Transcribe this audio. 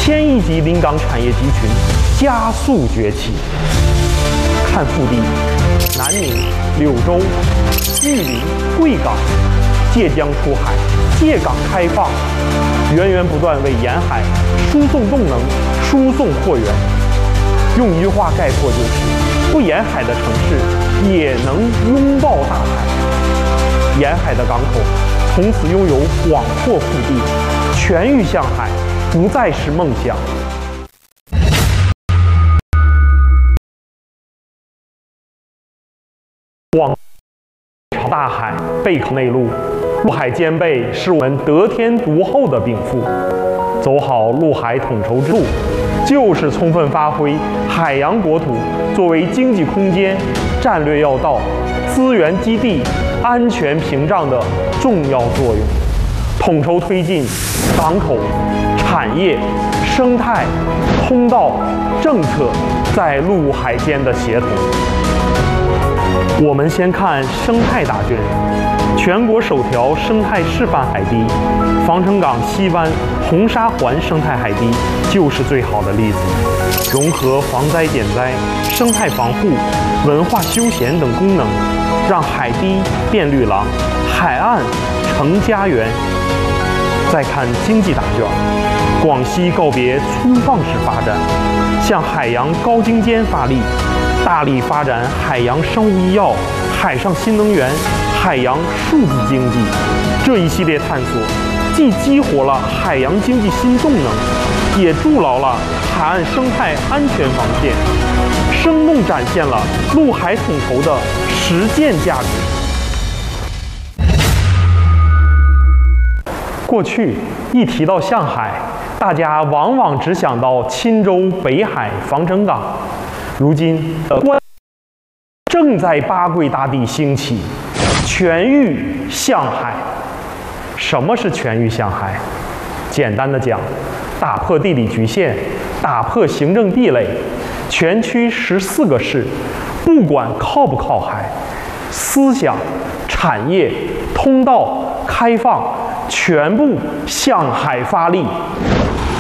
1000亿级临港产业集群加速崛起。看腹地，南宁、柳州、玉林、贵港借江出海，借港开放，源源不断为沿海输送动能、输送货源。用一句话概括就是：不沿海的城市也能拥抱大海。沿海的港口从此拥有广阔腹地，全域向海不再是梦想。广朝大海，背靠内陆，陆海兼备是我们得天独厚的禀赋。走好陆海统筹之路，就是充分发挥海洋国土作为经济空间、战略要道、资源基地、安全屏障的重要作用，统筹推进港口、产业、生态、通道、政策在陆海间的协同。我们先看生态大卷，全国首条生态示范海堤——防城港西湾红沙环生态海堤就是最好的例子。融合防灾减灾、生态防护、文化休闲等功能，让海堤变绿廊，海岸成家园。再看经济大卷，广西告别粗放式发展，向海洋高精尖发力，大力发展海洋生物医药、海上新能源、海洋数字经济。这一系列探索，既激活了海洋经济新动能，也筑牢了海岸生态安全防线，生动展现了陆海统筹的实践价值。过去一提到向海，大家往往只想到钦州北海防城港。如今正在八桂大地兴起，全域向海。什么是全域向海？简单的讲，打破地理局限，打破行政壁垒，全区14个市，不管靠不靠海，思想、产业、通道、开放，全部向海发力。